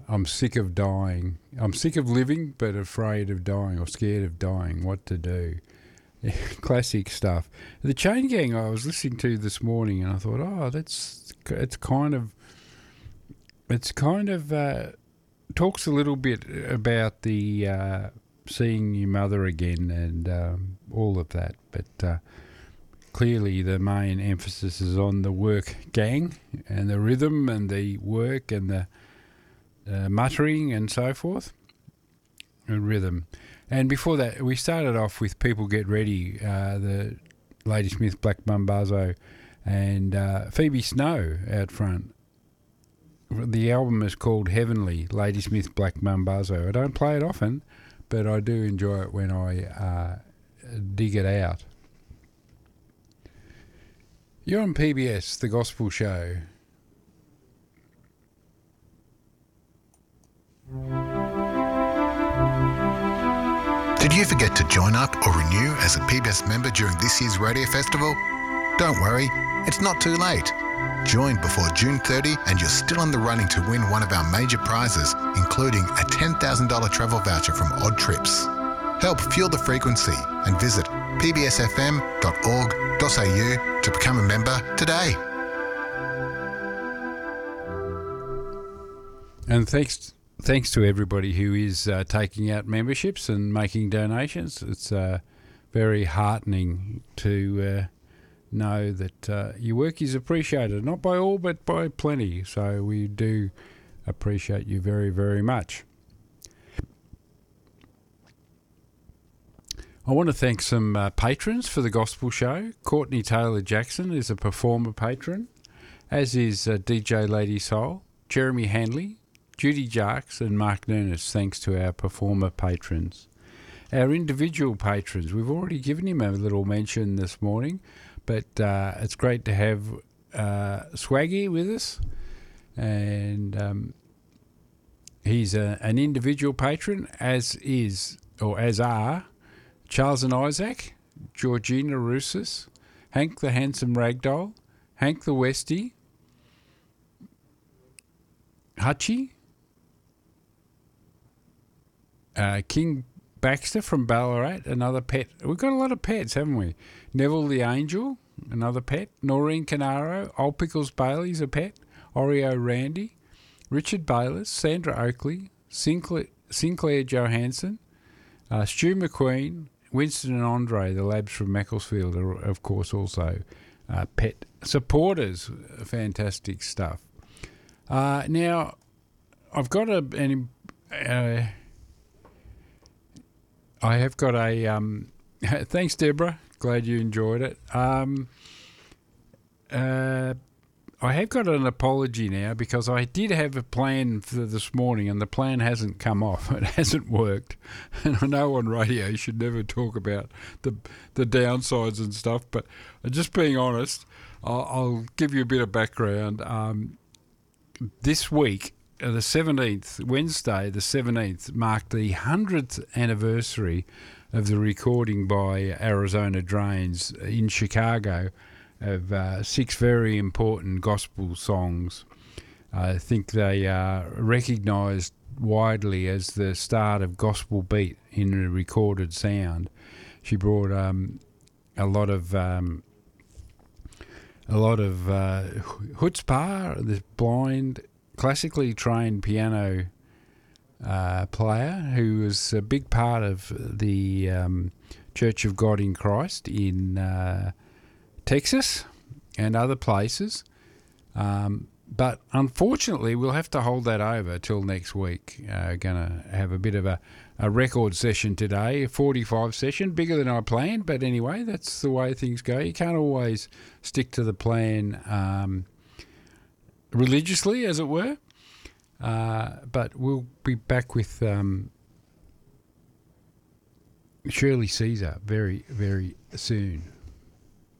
I'm sick of dying. I'm sick of living, but afraid of dying or scared of dying. What to do? Classic stuff. The Chain Gang I was listening to this morning, and I thought, it's kind of talks a little bit about the seeing your mother again and all of that, but clearly the main emphasis is on the work gang and the rhythm and the work and the muttering and so forth, and rhythm. And before that, we started off with People Get Ready, the Ladysmith Black Mambazo and Phoebe Snow out front. The album is called Heavenly, Ladysmith Black Mambazo. I don't play it often, but I do enjoy it when I dig it out. You're on PBS, The Gospel Show. Did you forget to join up or renew as a PBS member during this year's radio festival? Don't worry, it's not too late. Join before June 30 and you're still in the running to win one of our major prizes, including a $10,000 travel voucher from Odd Trips. Help fuel the frequency and visit pbsfm.org.au to become a member today. And thanks to everybody who is taking out memberships and making donations. It's very heartening to know that your work is appreciated, not by all, but by plenty. So we do appreciate you very, very much. I want to thank some patrons for the Gospel Show. Courtney Taylor Jackson is a performer patron, as is DJ Lady Soul, Jeremy Handley, Judy Jarks and Mark Nernest, thanks to our performer patrons. Our individual patrons, we've already given him a little mention this morning, but it's great to have Swaggy with us, and he's an individual patron, as are Charles and Isaac, Georgina Roussis, Hank the Handsome Ragdoll, Hank the Westie, Hutchie, King Baxter from Ballarat, another pet. We've got a lot of pets, haven't we? Neville the Angel, another pet. Noreen Canaro, Old Pickles Bailey's a pet. Oreo Randy, Richard Bayliss, Sandra Oakley, Sinclair Johansson, Stu McQueen, Winston and Andre, the labs from Macclesfield, are of course also pet supporters. Fantastic stuff. Now, I've got I have got a thanks, Deborah. Glad you enjoyed it. I have got an apology now, because I did have a plan for this morning and the plan hasn't come off. It hasn't worked. And I know on radio you should never talk about the downsides and stuff, but just being honest, I'll give you a bit of background. This week, the 17th, Wednesday the 17th, marked the 100th anniversary of the recording by Arizona Drains in Chicago of 6 very important gospel songs. I think they are recognised widely as the start of gospel beat in a recorded sound. She brought a lot of chutzpah, this blind, classically trained piano player who was a big part of the Church of God in Christ in Texas and other places. But unfortunately, we'll have to hold that over till next week. Going to have a bit of a record session today, a 45 session, bigger than I planned. But anyway, that's the way things go. You can't always stick to the plan religiously, as it were. But we'll be back with Shirley Caesar very, very soon.